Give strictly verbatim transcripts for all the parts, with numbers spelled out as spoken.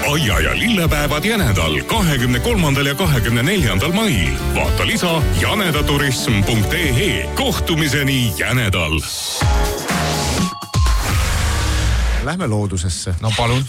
aia- ja lillepäevad Jänedal kahekümne kolmandal ja kahekümne neljandal mail. Vaata lisa janedaturism punkt ee. Kohtumiseni Jänedal. Lähme loodusesse. No palun.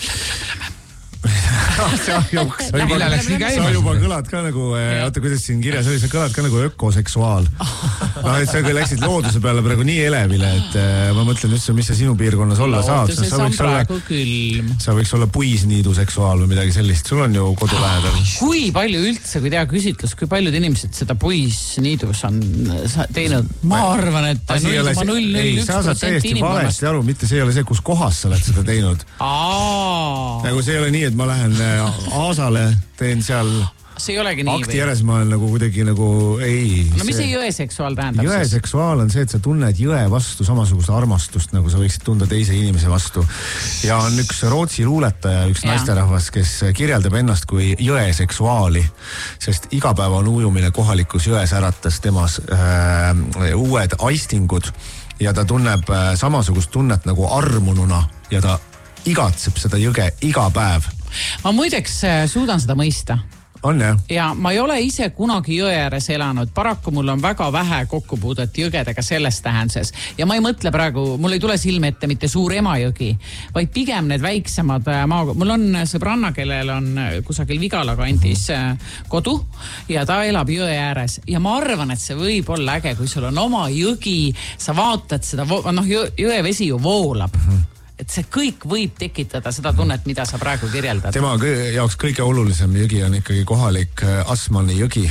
sa juba, sa juba kõlad ka nagu, oota, kuidas siin kirjas oli, sa kõlad ka nagu ökoseksuaal. No, et sa läksid looduse peale praegu nii elevile, et ma mõtlen just, mis sa sinu piirkonnas olla saab. Looduses on praegu külm. Sa võiks olla puisniidu seksuaal või midagi sellist. Sul on ju kodu lähedal. Kui palju üldse, kui teha küsitlus, kui paljud inimesed seda puisniidus on teinud? Ma arvan, et null koma null null üks protsenti inimkonnast. Sa saad täiesti valesti aru, mitte see ei ole see, kus kohas sa oled seda teinud. Nagu see ei ole nii, et ma lähen Aasale, teen seal see ei olegi nii akti järjes, ma olen nagu kuidagi nagu ei. No mis see jõe seksuaal tähendab? Jõe seksuaal on see, et sa tunned jõe vastu samasugust armastust, nagu sa võiksid tunda teise inimese vastu. Ja on üks Rootsi luuletaja, üks ja. naisterahvas, kes kirjeldab ennast kui jõe seksuaali, sest iga päev on ujumine kohalikus jões äratas temas äh, uued aistingud ja ta tunneb äh, samasugust tunnet nagu armununa ja ta igatseb seda jõge iga päev. Ma muideks suudan seda mõista. On jah? Ja ma ei ole ise kunagi jõe ääres elanud. Paraku mul on väga vähe kokkupuudet jõgedega selles tähenduses. Ja ma ei mõtle praegu, mul ei tule silme ette mitte suur Emajõgi, vaid pigem need väiksemad maa... Mul on sõbranna, kellel on kusagil Vigala kandis kodu ja ta elab jõe ääres. Ja ma arvan, et see võib olla äge, kui sul on oma jõgi, sa vaatad seda, noh, jõe vesi ju voolab. Et see kõik võib tekitada seda tunnet, mida sa praegu kirjeldad. Tema jaoks kõige olulisem jõgi on ikkagi kohalik Asmani jõgi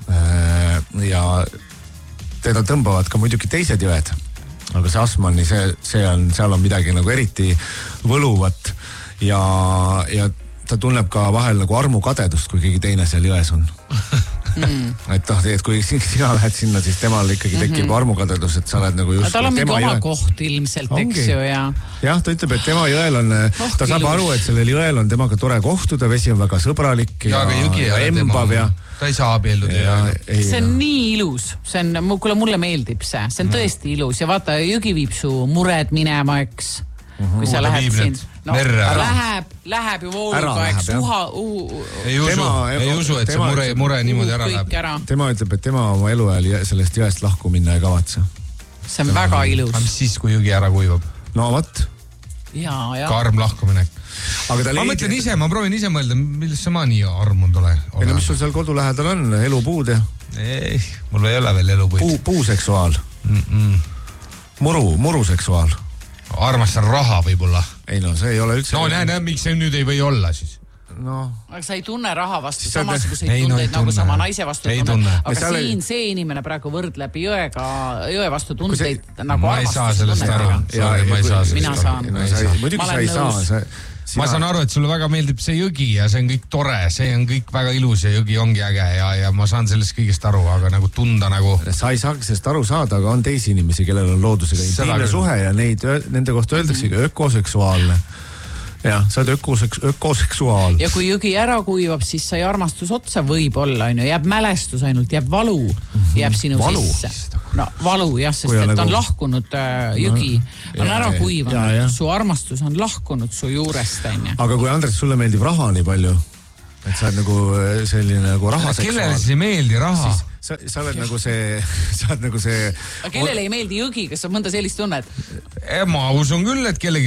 ja teda tõmbavad ka muidugi teised jõed. Aga see Asmani, see, see on, seal on midagi nagu eriti võluvat ja, ja ta tunneb ka vahel nagu armukadedust, kui keegi teine seal jões on. Mm. et noh, et kui sina lähed sinna, siis temal ikkagi tekib mm-hmm. armukadedus, et sa oled nagu just... Tal on mingi oma jõe... koht ilmselt, eks ju, ja... Jah, ta ütleb, et tema jõel on... Oh, ta saab ilus. Aru, et sellel jõel on temaga tore kohtuda, vesi on väga sõbralik ja, ja, ja embav ja... Ta ei saa abielluda ja... ja... See on nii ilus. See on, kuule, mulle meeldib see. See on tõesti ilus ja vaata, jõgi viib su mured minema, eks... Mm-hmm. Kui sa lähed siin, no, läheb, läheb ju vooluga, eks, uha, uh, ei usu, tema, ei usu, et tema, see mure, mure niimoodi ära läheb. Ära. Tema ütleb, et tema oma eluajal sellest jõest lahku minna ei kavatse. See on tema, väga ilus. Mis siis, kui jõgi ära kuivab? No võt. Ja, ja. Karm lahkuminek. Aga ta ma leid... mõtlen ise, ma proovin ise mõelda, millest ma nii armunud ole. Ei, no, mis sul seal kodu lähedal on? Elupuud ja? Ei, mul ei ole veel elupuid. Puu, puuseksuaal. Mm-mm. Muru, muruseksuaal. Armastan raha võib-olla. Ei no, see ei ole üldse... No näe, näe, miks see nüüd ei või olla siis? No. Aga sa ei tunne raha vastu samasuguseid tundeid, no, nagu sa oma naise vastu tunne. Aga siin oli... see inimene praegu võrdleb jõega, jõe vastu tundeid see... nagu armastuse tunnetega. Ma ei saa sellest aru. Mina saan. Muidugi sa ei saa. See... Sina... Ma saan aru, et sulle väga meeldib see jõgi ja see on kõik tore, see on kõik väga ilus ja jõgi ongi äge ja, ja ma saan sellest kõigest aru, aga nagu tunda nagu... Sa ei saagi sellest aru saada, aga on teisi inimesi, kellel on loodusega intiimne suhe ja neid, nende kohta öeldaksegi mm-hmm. ökoseksuaalne. Jah, sa oled ökoseks, ökoseksuaal. Ja kui jõgi ära kuivab, siis sai armastus otsa võib-olla, on ju, jääb mälestus ainult, jääb valu, mm-hmm. jääb sinu valu. Sisse. No valu jah, sest et nagu... on lahkunud äh, jõgi, no, on ja, ära kuivanud, su armastus on lahkunud su juurest, on ju. Aga kui Andres, sulle meeldib raha nii palju, et sa oled nagu selline nagu rahaseksuaal. Kellele siis ei meeldi raha? Siis sa, sa oled nagu see, sa oled nagu see... Aga kellele ei meeldi jõgi, kas on mõnda sellist tunnet? Ma usun küll, et kellegi